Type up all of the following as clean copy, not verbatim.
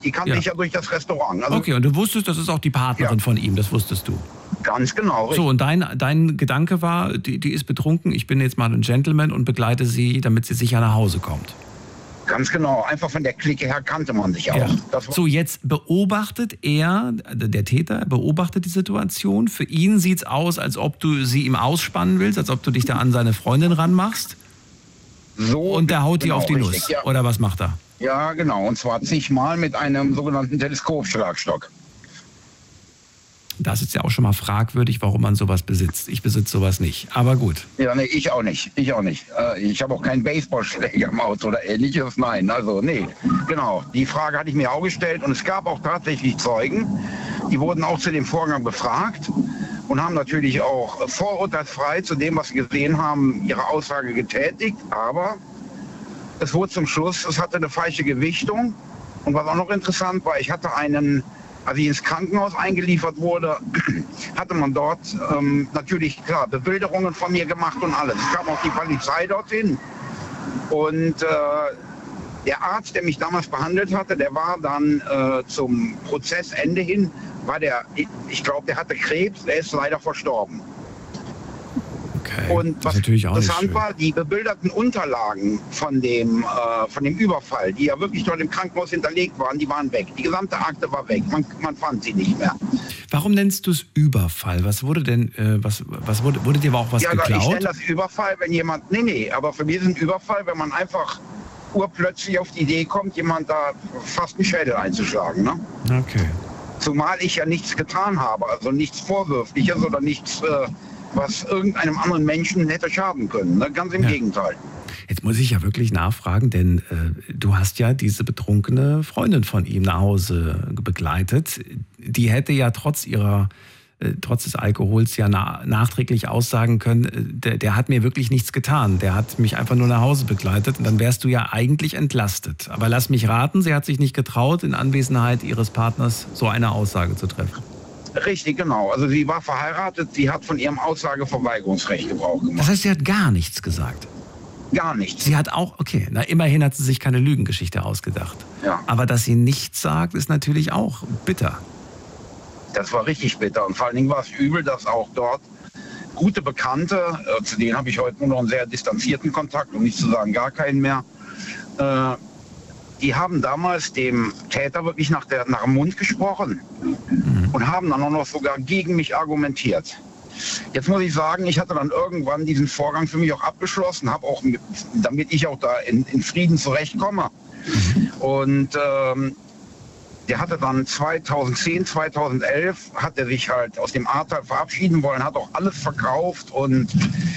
Die kannte ich ja durch das Restaurant. Also, okay, und du wusstest, das ist auch die Partnerin von ihm, das wusstest du. Ganz genau. Richtig. So, und dein Gedanke war, die ist betrunken, ich bin jetzt mal ein Gentleman und begleite sie, damit sie sicher nach Hause kommt. Ganz genau. Einfach von der Clique her kannte man sich auch. Ja. So, jetzt beobachtet er, der Täter, beobachtet die Situation. Für ihn sieht es aus, als ob du sie ihm ausspannen willst, als ob du dich da an seine Freundin ranmachst. So, und der haut dir auf die richtig, Nuss. ja. Oder was macht er? Ja, genau. Und zwar zigmal mit einem sogenannten Teleskopschlagstock. Das ist ja auch schon mal fragwürdig, warum man sowas besitzt. Ich besitze sowas nicht, aber gut. Ja, nee, ich auch nicht. Ich habe auch keinen Baseballschläger im Auto oder ähnliches. Nein, also nee. Genau, die Frage hatte ich mir auch gestellt. Und es gab auch tatsächlich Zeugen, die wurden auch zu dem Vorgang befragt und haben natürlich auch vorurteilsfrei zu dem, was sie gesehen haben, ihre Aussage getätigt. Aber es wurde zum Schluss, es hatte eine falsche Gewichtung. Und was auch noch interessant war, ich hatte als ich ins Krankenhaus eingeliefert wurde, hatte man dort natürlich, klar, Bebilderungen von mir gemacht und alles. Es kam auch die Polizei dorthin. Und der Arzt, der mich damals behandelt hatte, der war dann zum Prozessende hin, ich glaube, der hatte Krebs, der ist leider verstorben. Okay. Und was interessant war, die bebilderten Unterlagen von dem Überfall, die ja wirklich dort im Krankenhaus hinterlegt waren, die waren weg. Die gesamte Akte war weg. Man fand sie nicht mehr. Warum nennst du es Überfall? Was wurde denn, wurde dir aber auch was geklaut? Ich nenne das Überfall, wenn jemand, aber für mich ist ein Überfall, wenn man einfach urplötzlich auf die Idee kommt, jemand da fast einen Schädel einzuschlagen. Ne? Okay. Zumal ich ja nichts getan habe, also nichts Vorwürfliches oder nichts, was irgendeinem anderen Menschen hätte schaden können. Ne? Ganz im Gegenteil. Jetzt muss ich ja wirklich nachfragen, denn du hast ja diese betrunkene Freundin von ihm nach Hause begleitet. Die hätte ja trotz des Alkohols ja nachträglich aussagen können, der hat mir wirklich nichts getan. Der hat mich einfach nur nach Hause begleitet und dann wärst du ja eigentlich entlastet. Aber lass mich raten, sie hat sich nicht getraut, in Anwesenheit ihres Partners so eine Aussage zu treffen. Richtig, genau. Also sie war verheiratet, sie hat von ihrem Aussageverweigerungsrecht Gebrauch gemacht. Das heißt, sie hat gar nichts gesagt? Gar nichts. Sie hat auch, okay, immerhin hat sie sich keine Lügengeschichte ausgedacht. Ja. Aber dass sie nichts sagt, ist natürlich auch bitter. Das war richtig bitter. Und vor allen Dingen war es übel, dass auch dort gute Bekannte, zu denen habe ich heute nur noch einen sehr distanzierten Kontakt, um nicht zu sagen gar keinen mehr, die haben damals dem Täter wirklich nach dem Mund gesprochen und haben dann auch noch sogar gegen mich argumentiert. Jetzt muss ich sagen, ich hatte dann irgendwann diesen Vorgang für mich auch abgeschlossen, habe auch, damit ich auch da in Frieden zurechtkomme. Und der hatte dann 2010, 2011, hat er sich halt aus dem Ahrtal verabschieden wollen, hat auch alles verkauft und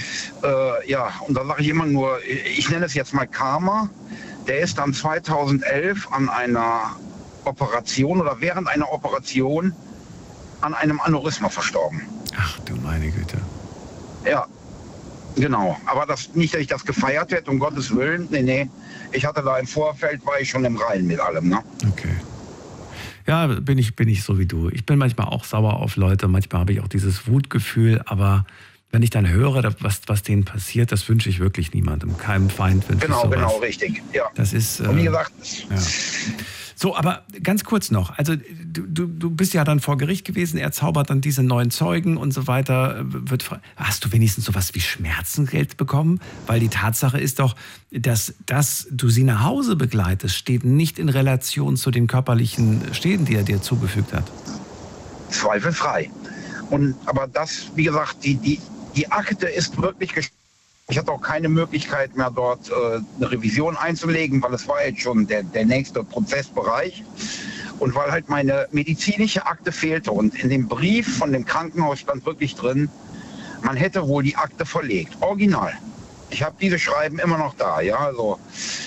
und da sage ich immer nur, ich nenne es jetzt mal Karma. Der ist dann 2011 an einer Operation oder während einer Operation an einem Aneurysma verstorben. Ach du meine Güte. Ja, genau. Aber nicht, dass ich das gefeiert hätte, um Gottes Willen. Nee. Ich hatte da im Vorfeld, war ich schon im Reinen mit allem. Ne? Okay. Ja, bin ich so wie du. Ich bin manchmal auch sauer auf Leute, manchmal habe ich auch dieses Wutgefühl, aber wenn ich dann höre, was denen passiert, das wünsche ich wirklich niemandem. Keinem Feind wünsche ich sowas. Genau, richtig. Ja. Das ist, und wie gesagt... Ja. So, aber ganz kurz noch. Also du bist ja dann vor Gericht gewesen, er zaubert dann diese neuen Zeugen und so weiter. Hast du wenigstens sowas wie Schmerzengeld bekommen? Weil die Tatsache ist doch, dass du sie nach Hause begleitest, steht nicht in Relation zu den körperlichen Schäden, die er dir zugefügt hat. Zweifelfrei. Aber das, wie gesagt, die Akte ist wirklich geschlossen. Ich hatte auch keine Möglichkeit mehr, dort eine Revision einzulegen, weil es war jetzt schon der nächste Prozessbereich. Und weil halt meine medizinische Akte fehlte. Und in dem Brief von dem Krankenhaus stand wirklich drin, man hätte wohl die Akte verlegt. Original. Ich habe diese Schreiben immer noch da. Ja, also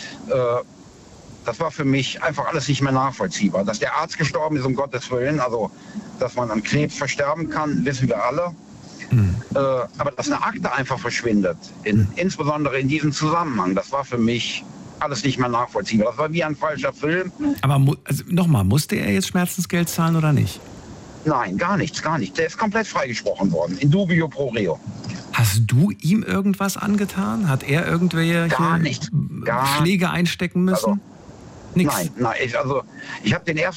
das war für mich einfach alles nicht mehr nachvollziehbar. Dass der Arzt gestorben ist, um Gottes Willen, also dass man an Krebs versterben kann, wissen wir alle. Aber dass eine Akte einfach verschwindet, insbesondere in diesem Zusammenhang, das war für mich alles nicht mehr nachvollziehbar. Das war wie ein falscher Film. Aber nochmal, musste er jetzt Schmerzensgeld zahlen oder nicht? Nein, gar nichts. Der ist komplett freigesprochen worden, in dubio pro reo. Hast du ihm irgendwas angetan? Hat er irgendwelche Gar nicht. Schläge einstecken müssen? Also, Nix. Nein, ich habe den ersten